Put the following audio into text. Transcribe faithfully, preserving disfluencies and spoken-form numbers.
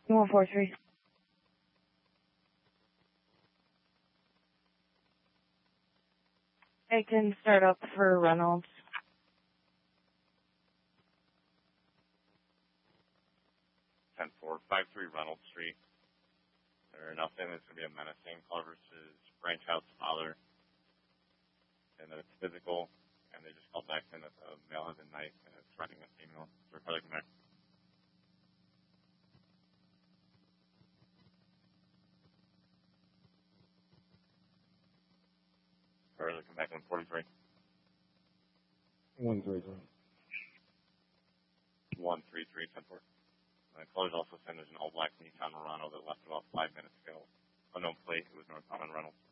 one four three. I can start up for Reynolds. ten four, five three Reynolds Street. They're nothing. It's going to be a menacing call versus Branch House father. And that it's physical. And they just called back in that the male has a knife and it's threatening a female. So we're probably connect. Further come back in forty-three. one three three. one three three, ten four. The caller's also saying there's an all-black Nissan Murano that left about five minutes ago. Unknown plate. It was northbound on Reynolds.